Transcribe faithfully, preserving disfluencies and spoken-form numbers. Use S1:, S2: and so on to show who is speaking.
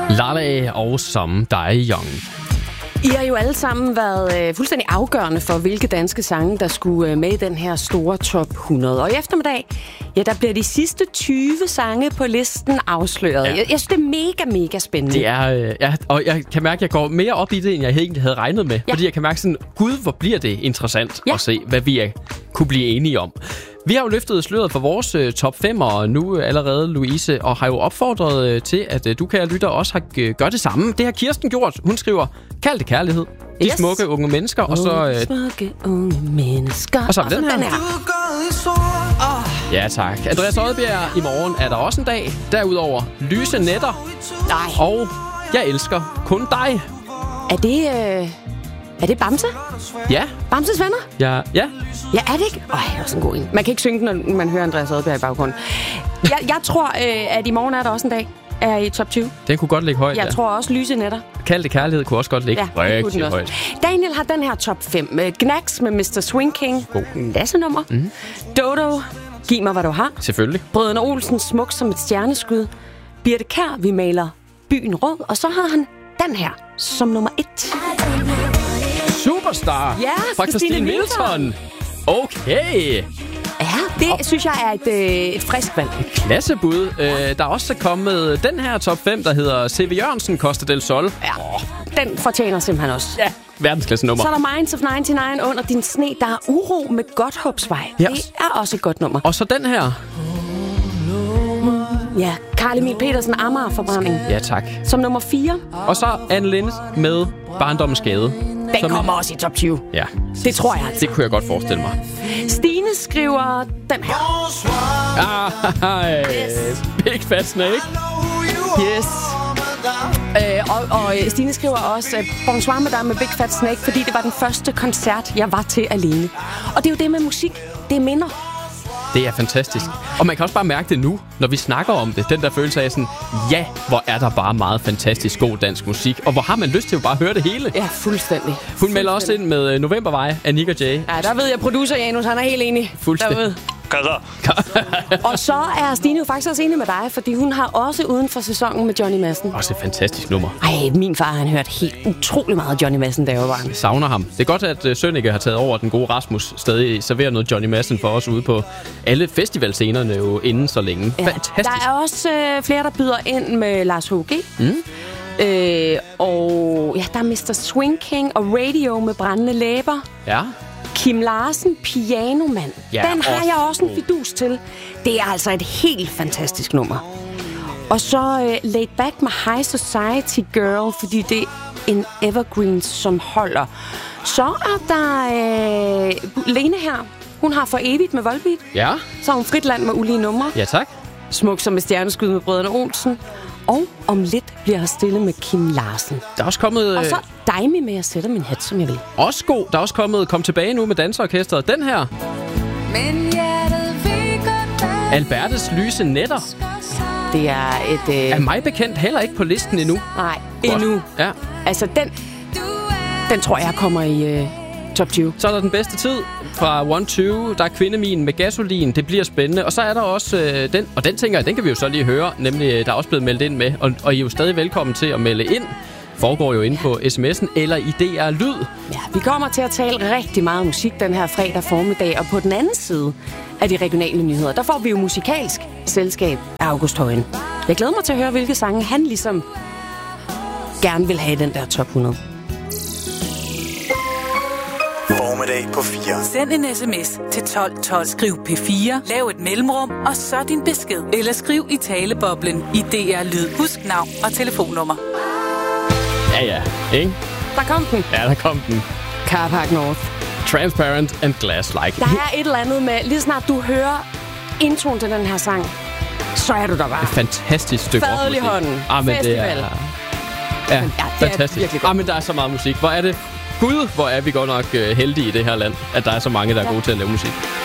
S1: Lala og Some Die Young.
S2: I har jo alle sammen været øh, fuldstændig afgørende for, hvilke danske sange, der skulle øh, med i den her store top hundrede. Og i eftermiddag, ja, der bliver de sidste tyve sange på listen afsløret. Ja. Jeg, jeg synes, det er mega, mega spændende.
S1: Det er, øh, ja, og jeg kan mærke, at jeg går mere op i det, end jeg egentlig havde regnet med. Ja. Fordi jeg kan mærke sådan, gud, hvor bliver det interessant ja. at se, hvad vi er, kunne blive enige om. Vi har jo løftet sløret for vores øh, top fem, og nu øh, allerede, Louise, og har jo opfordret øh, til, at øh, du, kære lytter, også har øh, gør det samme. Det har Kirsten gjort. Hun skriver, kald det kærlighed. De yes. smukke unge mennesker, og så... Øh,
S2: smukke unge mennesker.
S1: Og så, og så den her.
S2: Den her.
S1: Oh. Ja, tak. Andreas Odbjerg, i morgen er der også en dag. Derudover lyse nætter.
S2: Nej.
S1: Og jeg elsker kun dig.
S2: Er det... Øh Er det Bamse?
S1: Ja.
S2: Bamses venner?
S1: Ja. Ja,
S2: ja er det ikke? Øj, det er også en god en. Man kan ikke synge, når man hører Andreas Odbjerg i baggrunden. jeg, jeg tror, øh, at i morgen er der også en dag, er i top tyve.
S1: Den kunne godt ligge højt,
S2: Jeg
S1: ja.
S2: tror også, lyse nætter.
S1: Kald det kærlighed kunne også godt ligge
S2: ja,
S1: rigtig højt.
S2: Daniel har den her top fem. Gnax med mister Swing King.
S1: God.
S2: Lasse-nummer. Mm. Dodo, giv mig, hvad du har.
S1: Selvfølgelig.
S2: Brødrene Olsen, smuk som et stjerneskud. Birte Kjær, vi maler byen rød. Og så har han den her som nummer et.
S1: Superstar
S2: ja,
S1: fra Christine Milton. Okay.
S2: Ja, det oh. synes jeg er et, øh, et frisk valg.
S1: Et klassebud. Øh, der er også kommet den her top fem, der hedder C V Jørgensen, Costa del Sol.
S2: Ja, oh. Den fortjener simpelthen også.
S1: Ja, verdensklasse nummer.
S2: Så er der Minds of nioghalvfems under din sne. Der er uro med Godthåbsvej. Ja. Det er også et godt nummer.
S1: Og så den her.
S2: Ja, Carl Emil Petersen, Amager-forbrænding.
S1: Ja, tak.
S2: Som nummer fire.
S1: Og så Anne Linnet med Barndommens Skade.
S2: Den som kommer også i top tyve.
S1: Ja.
S2: Det tror jeg altså.
S1: Det kunne jeg godt forestille mig.
S2: Stine skriver den her.
S1: Ah, yes. Big Fat Snake.
S2: Yes. Øh, og, og Stine skriver også uh, Bonsoir Madame med Big Fat Snake, fordi det var den første koncert, jeg var til alene. Og det er jo det med musik. Det er minder.
S1: Det er fantastisk. Og man kan også bare mærke det nu, når vi snakker om det. Den der følelse af sådan, ja, hvor er der bare meget fantastisk god dansk musik. Og hvor har man lyst til at bare høre det hele.
S2: Ja, fuldstændig.
S1: Hun
S2: fuldstændig.
S1: melder også ind med Novembervej af Nick og Jay.
S2: Ja, der ved jeg, producer Janus, han er helt enig.
S1: Fuldstændig.
S2: Og så er Stine jo faktisk også enig med dig, fordi hun har også uden for sæsonen med Johnny Madsen.
S1: Også et fantastisk nummer.
S2: Ej, min far han hørt helt utrolig meget Johnny Madsen, da jeg var barn.
S1: Jeg savner ham. Det er godt, at uh, Sønneke har taget over, den gode Rasmus stadig serverer noget Johnny Madsen for os ude på alle festivalscenerne jo inden så længe. Ja, fantastisk.
S2: Der er også øh, flere, der byder ind med Lars H G. Mm. Øh, og ja, der er mister Swing King og Radio med brændende læber.
S1: Ja.
S2: Kim Larsen, Pianomand.
S1: Ja,
S2: den har
S1: også.
S2: jeg også en fidus til. Det er altså et helt fantastisk nummer. Og så uh, Laid Back med High Society Girl, fordi det er en evergreen, som holder. Så er der uh, Lene her. Hun har For Evigt med Volbeat.
S1: Ja.
S2: Så har hun Fritland med Ulige Numre.
S1: Ja, tak.
S2: Smuk som et stjerneskud med Brødrene Olsen. Og om lidt bliver jeg stille med Kim Larsen.
S1: Der er også kommet...
S2: Og så Daimi med at sætte min hat, som jeg vil.
S1: Også god. Der er også kommet Kom tilbage nu med danseorkestret. Den her. Men Albertes lyse nætter.
S2: Det er et... Øh...
S1: Er mig bekendt heller ikke på listen endnu.
S2: Nej, endnu.
S1: Ja.
S2: Altså, den, den tror jeg kommer i øh, top tyve.
S1: Så er der den bedste tid fra et tyve. Der er Kvindemin med Gasolin. Det bliver spændende. Og så er der også øh, den, og den tænker jeg, den kan vi jo så lige høre. Nemlig, der er også blevet meldt ind med. Og, og I er jo stadig velkommen til at melde ind. Foregår jo inde på sms'en eller i D R Lyd.
S2: Ja, vi kommer til at tale rigtig meget musik den her fredag formiddag. Og på den anden side af de regionale nyheder, der får vi jo musikalsk selskab af August Højen. Jeg glæder mig til at høre, hvilke sange han ligesom gerne vil have i den der top hundrede.
S3: Formiddag på fire.
S4: Send en sms til tolv tolv. Skriv P fire, lav et mellemrum, og så din besked. Eller skriv i taleboblen i D R Lyd. Husk navn og telefonnummer.
S1: Ja, ja. Ikke?
S2: Der kom den.
S1: Ja, der kom den.
S2: Carpark North.
S1: Transparent and Glass-like.
S2: Der er et eller andet med, lige snart du hører introen til den her sang, så er du der bare.
S1: Et fantastisk stykke rockmusik.
S2: Fadel i hånden.
S1: Ah, men
S2: Festival.
S1: det er, ja,
S2: ja, det
S1: fantastisk. Ah, men der er så meget musik. Hvor er det? Gud, hvor er vi godt nok uh, heldige i det her land, at der er så mange, der er gode til at lave musik.